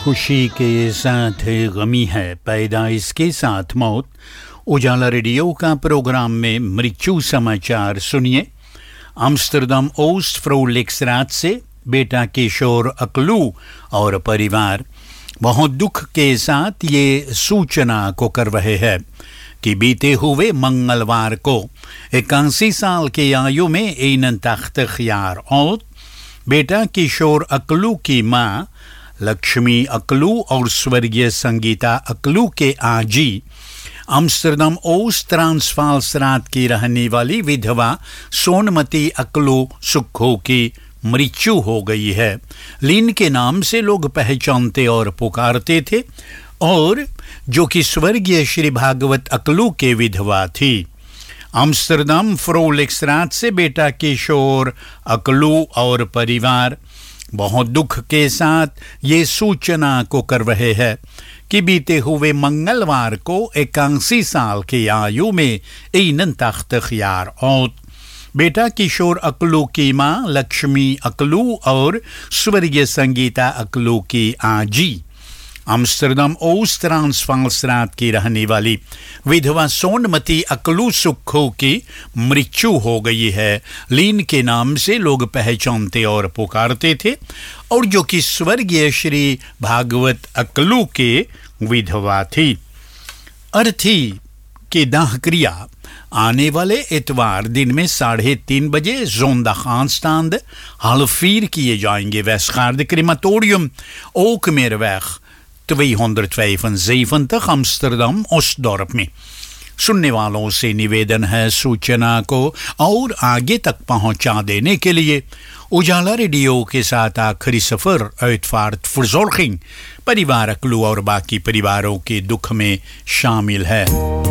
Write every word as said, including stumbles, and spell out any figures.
खुशी के साथ गमी है, पैदाइश के साथ मौत। उजाला रेडियो का प्रोग्राम में मृत्यु समाचार सुनिए। आम्स्टरडम ओस्ट फ्रोलिक्सरात से बेटा किशोर अकलू और परिवार बहुत दुख के साथ ये सूचना को कर रहे हैं कि बीते हुए मंगलवार को इक्यासी साल की आयु में इन तख्त ख्यार और बेटा किशोर अकलू की मां लक्ष्मी अकलू और स्वर्गीय संगीता अकलू के आजी आम्स्टरडम ओस्ट ट्रांसवाल की रहने वाली विधवा सोनमती अकलू सुक्खू की मृत्यु हो गई है। लीन के नाम से लोग पहचानते और पुकारते थे और जो कि स्वर्गीय श्री भागवत अकलू के विधवा थी। आम्स्टरडम फ्रोलिक्सरात से बेटा किशोर अकलू और परिवार बहुत दुख के साथ ये सूचना को कर रहे हैं कि बीते हुए मंगलवार को इक्यासी साल की आयु में इन तख्त ख्यार औत बेटा किशोर अकलू की मां लक्ष्मी अकलू और स्वर्गीय संगीता अकलू की आजी आम्स्टरडम ओस्ट ट्रांसवाल की रहने वाली विधवा सोनमती अकलू सुक्खू की मृत्यु हो गई है। लीन के नाम से लोग पहचानते और पुकारते थे और जो कि स्वर्गीय श्री भागवत अकलू के विधवा थी। अर्थी की दाह क्रिया आने इतवार इतवार दिन में साढ़े तीन बजे जोंदा खान स्टांड हालफीर किए जाएंगे। वैसगार्ड क्रिमाटोरियम ook meerweg tweehonderdvijfenzeventig Amsterdam Ostdorp में। सुनने वालों से निवेदन है सूचना को और आगे तक पहुंचा देने के लिए उजाला रेडियो के साथ आखिरी सफर uitvaart verzorging परिवार अकलू और बाकी परिवारों के दुख में शामिल है।